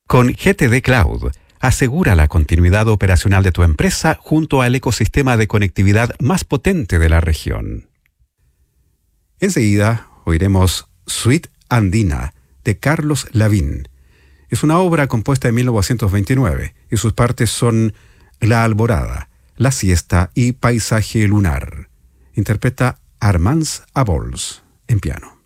Con GTD Cloud, asegura la continuidad operacional de tu empresa junto al ecosistema de conectividad más potente de la región. Enseguida oiremos Suite Andina, de Carlos Lavín. Es una obra compuesta en 1929 y sus partes son La Alborada, La Siesta y Paisaje Lunar. Interpreta Armance Abols en piano.